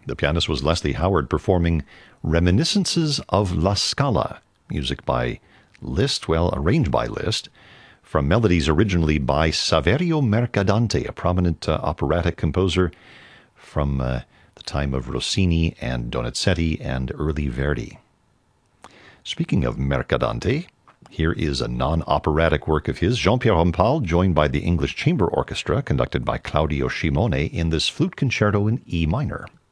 The pianist was Leslie Howard performing Reminiscences of La Scala, music by Liszt, arranged by Liszt, from melodies originally by Saverio Mercadante, a prominent operatic composer from the time of Rossini and Donizetti and early Verdi. Speaking of Mercadante, here is a non-operatic work of his, Jean-Pierre Rampal, joined by the English Chamber Orchestra, conducted by Claudio Scimone, in this flute concerto in E minor.